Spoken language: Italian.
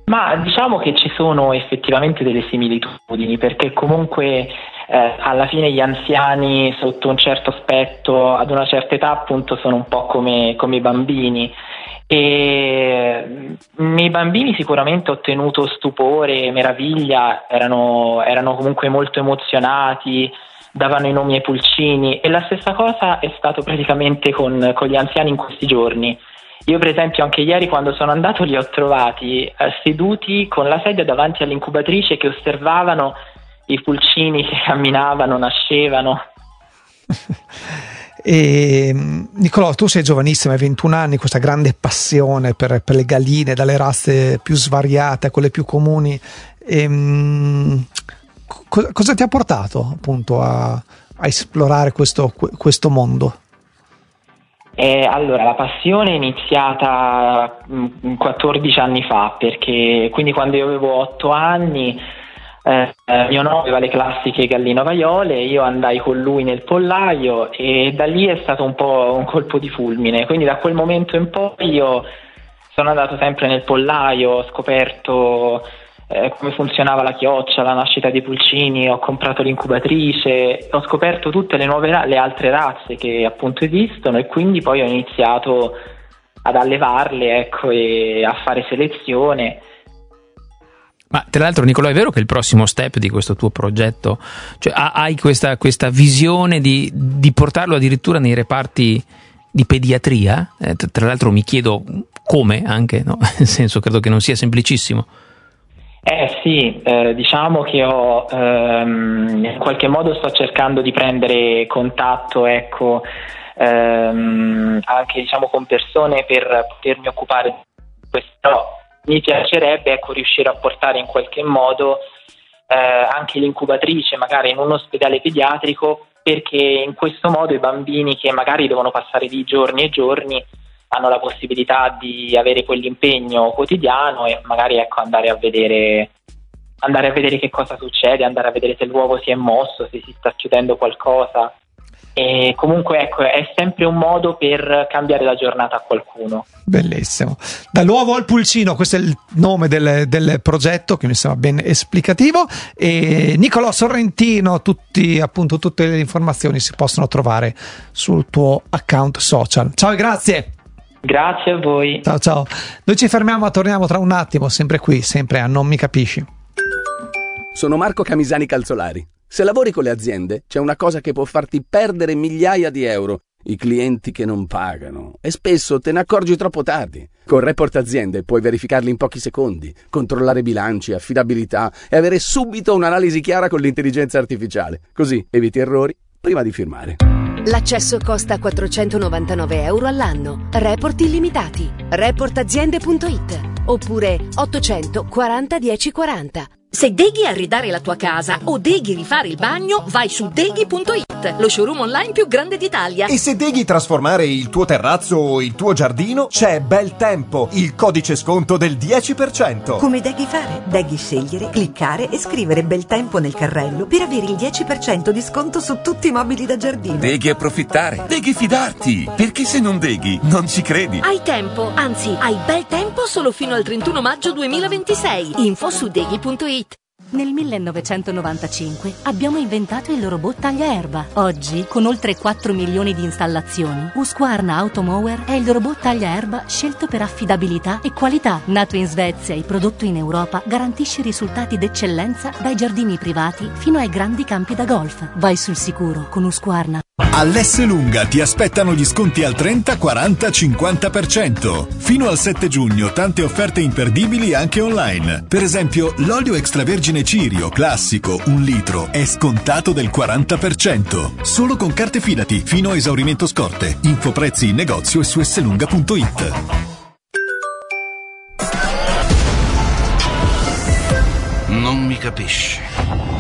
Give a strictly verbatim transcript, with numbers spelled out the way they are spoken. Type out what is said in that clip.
Ma diciamo che ci sono effettivamente delle similitudini, perché comunque eh, alla fine gli anziani sotto un certo aspetto, ad una certa età appunto, sono un po' come, come i bambini. E nei bambini sicuramente ho ottenuto stupore, meraviglia, erano, erano comunque molto emozionati, davano i nomi ai pulcini, e la stessa cosa è stato praticamente con, con gli anziani in questi giorni. Io per esempio anche ieri quando sono andato li ho trovati eh, seduti con la sedia davanti all'incubatrice che osservavano i pulcini che camminavano, nascevano. E Nicolò, tu sei giovanissimo, hai ventuno anni, questa grande passione per, per le galline, dalle razze più svariate a quelle più comuni. E, co- cosa ti ha portato appunto a, a esplorare questo, questo mondo? Eh, allora, la passione è iniziata mh, quattordici anni fa, perché quindi quando io avevo otto anni eh, mio nonno aveva le classiche galline ovaiole, io andai con lui nel pollaio e da lì è stato un po' un colpo di fulmine, quindi da quel momento in poi io sono andato sempre nel pollaio, ho scoperto eh, come funzionava la chioccia, la nascita dei pulcini, ho comprato l'incubatrice, ho scoperto tutte le nuove le altre razze che appunto esistono, e quindi poi ho iniziato ad allevarle, ecco, e a fare selezione. Ma tra l'altro, Nicolò, è vero che il prossimo step di questo tuo progetto, cioè hai questa, questa visione di, di portarlo addirittura nei reparti di pediatria? Eh, tra l'altro mi chiedo come anche, no? Nel senso, credo che non sia semplicissimo. Eh sì, eh, diciamo che ho ehm, in qualche modo sto cercando di prendere contatto, ecco, ehm, anche diciamo con persone per potermi occupare di questo. Mi piacerebbe, ecco, riuscire a portare in qualche modo eh, anche l'incubatrice magari in un ospedale pediatrico, perché in questo modo i bambini che magari devono passare lì giorni e giorni hanno la possibilità di avere quell'impegno quotidiano e magari, ecco, andare a vedere andare a vedere che cosa succede, andare a vedere se l'uovo si è mosso, se si sta chiudendo qualcosa. E comunque, ecco, è sempre un modo per cambiare la giornata a qualcuno. Bellissimo. Dall'uovo al pulcino, questo è il nome del, del progetto, che mi sembra ben esplicativo. E Nicolò Sorrentino, tutti, appunto, tutte le informazioni si possono trovare sul tuo account social. Ciao e grazie. Grazie a voi. Ciao ciao. Noi ci fermiamo, ma torniamo tra un attimo, sempre qui, sempre a Non Mi Capisci. Sono Marco Camisani Calzolari. Se lavori con le aziende, c'è una cosa che può farti perdere migliaia di euro: i clienti che non pagano. E spesso te ne accorgi troppo tardi. Con Report Aziende puoi verificarli in pochi secondi, controllare bilanci, affidabilità e avere subito un'analisi chiara con l'intelligenza artificiale. Così eviti errori prima di firmare. L'accesso costa quattrocentonovantanove euro all'anno. Report illimitati. report aziende punto it oppure ottocento quaranta dieci quaranta. Se deghi arredare la tua casa o deghi rifare il bagno, vai su deghi punto it, lo showroom online più grande d'Italia. E se deghi trasformare il tuo terrazzo o il tuo giardino, c'è Bel Tempo, il codice sconto del dieci per cento. Come deghi fare? Deghi scegliere, cliccare e scrivere Bel Tempo nel carrello per avere il dieci per cento di sconto su tutti i mobili da giardino. Deghi approfittare, deghi fidarti, perché se non deghi non ci credi. Hai tempo, anzi hai bel tempo solo fino al trentuno maggio duemilaventisei. Info su deghi punto it. Nel millenovecentonovantacinque abbiamo inventato il robot tagliaerba. Oggi, con oltre quattro milioni di installazioni, Husqvarna Automower è il robot tagliaerba scelto per affidabilità e qualità. Nato in Svezia e prodotto in Europa, garantisce risultati d'eccellenza dai giardini privati fino ai grandi campi da golf. Vai sul sicuro con Husqvarna. All'Esselunga ti aspettano gli sconti al trenta, quaranta, cinquanta per cento. Fino al sette giugno tante offerte imperdibili anche online. Per esempio, l'olio extravergine Cirio classico un litro è scontato del quaranta per cento. Solo con carte Fidati fino a esaurimento scorte. Info prezzi in negozio e su esselunga punto it. Non mi capisci.